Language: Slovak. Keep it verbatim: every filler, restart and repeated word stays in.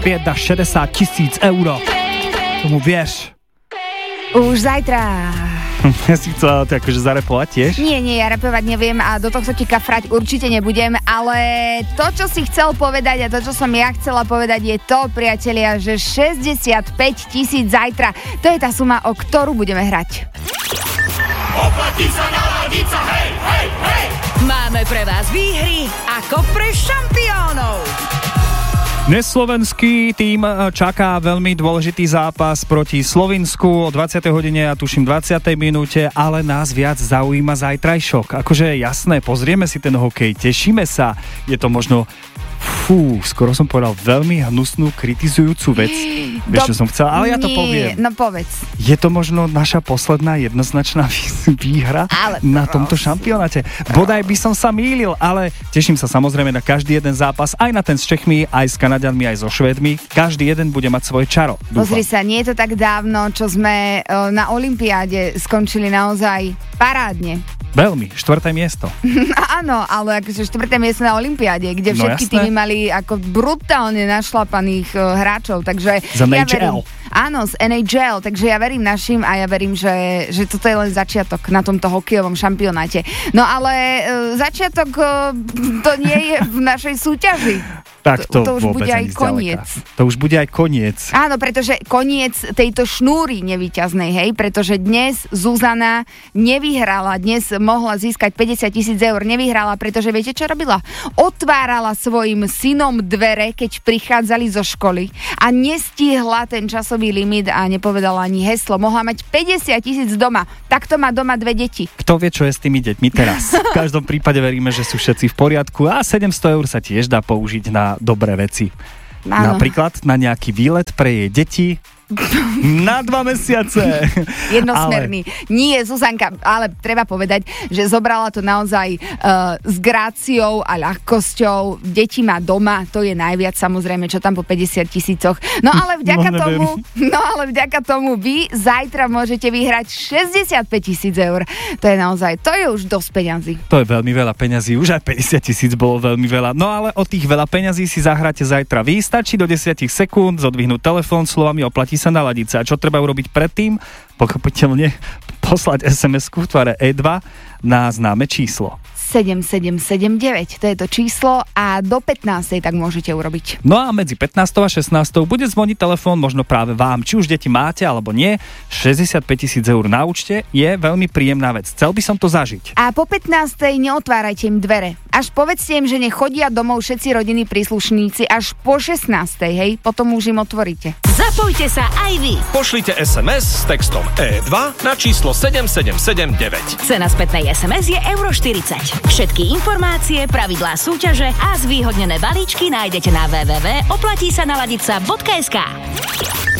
päťdesiatpäť až šesťdesiat tisíc eur. Tomu vieš. Už zajtra. Ja si chcela to akože zarepovať tiež? Nie, nie, ja repovať neviem a do tohto ti kafrať určite nebudem, ale to, čo si chcel povedať a to, čo som ja chcela povedať je to, priatelia, že šesťdesiatpäť tisíc zajtra. To je tá suma, o ktorú budeme hrať. Oplatí sa naladiť sa, hej, hej, hej! Máme pre vás výhry ako pre šampiónov. Dnes slovenský tím čaká veľmi dôležitý zápas proti Slovinsku o dvadsiatej hodine a tuším dvadsiatej minúte, ale nás viac zaujíma zajtrajšok. Akože jasné, pozrieme si ten hokej, tešíme sa. Je to možno, fú, skoro som povedal veľmi hnusnú, kritizujúcu vec. Vieš, Do... čo som chcel, ale ja to Nie, poviem. No povedz. Je to možno naša posledná jednoznačná výhra Ale na prosím. tomto šampionáte. Bodaj by som sa mýlil, ale teším sa samozrejme na každý jeden zápas, aj na ten s Čechmi, aj s Kanaďanmi, aj so Švédmi. Každý jeden bude mať svoje čaro. Dúfam. Pozri sa, nie je to tak dávno, čo sme o, na olympiáde skončili naozaj parádne. Veľmi, štvrté miesto. Áno, ale akože štvrté miesto na olympiáde, kde No všetky jasné. týmy mali ako brutálne našlapaných uh, hráčov, takže Z en há el. ja verím, áno, z en há el, takže ja verím našim a ja verím, že, že toto je len začiatok na tomto hokejovom šampionáte. No ale uh, začiatok uh, to nie je v našej súťaži. Tak to, to už vôbec bude aj ani zďaleka. koniec. To už bude aj koniec. Áno, pretože koniec tejto šnúry nevíťaznej, hej, pretože dnes Zuzana nevyhrala, dnes mohla získať päťdesiat tisíc eur, nevyhrala, pretože viete, čo robila? Otvárala svojim synom dvere, keď prichádzali zo školy a nestihla ten časový limit a nepovedala ani heslo. Mohla mať päťdesiat tisíc doma. Takto má doma dve deti. Kto vie, čo je s tými deťmi teraz? V každom prípade veríme, že sú všetci v poriadku a sedemsto eur sa tiež dá použiť na dobré veci. Áno. Napríklad na nejaký výlet pre jej deti na dva mesiace. Jednosmerný. Ale... Nie, Zuzanka, ale treba povedať, že zobrala to naozaj uh, s gráciou a ľahkosťou. Deti má doma, to je najviac samozrejme, čo tam po päťdesiat tisícoch. No ale vďaka no, tomu, no ale vďaka tomu vy zajtra môžete vyhrať šesťdesiatpäť tisíc eur. To je naozaj, to je už dosť peňazí. To je veľmi veľa peňazí, už aj päťdesiat tisíc bolo veľmi veľa. No ale o tých veľa peňazí si zahráte zajtra vy. Stačí do desať sekúnd zodvihnúť telefón slovami oplatí sa naladiť sa. A čo treba urobiť predtým? Pochopiteľne poslať es em esku v tvare é dva na známe číslo. sedem sedem sedem deväť, to je to číslo a do pätnástej tak môžete urobiť. No a medzi pätnástou a šestnástou bude zvoniť telefón možno práve vám. Či už deti máte alebo nie, šesťdesiatpäť tisíc eur na účte je veľmi príjemná vec. Chcel by som to zažiť. A po pätnástej neotvárajte im dvere. Až povedzte im, že nechodia domov všetci rodinní príslušníci až po šestnástej, hej, potom už im otvoríte. Zapojte sa aj vy. Pošlite es em es s textom é dva na číslo sedem sedem sedem deväť. Cena spätnej es em es je euro štyridsať. Všetky informácie, pravidlá súťaže a zvýhodnené balíčky nájdete na w w w bodka oplatí sa naladiť sa bodka es ká.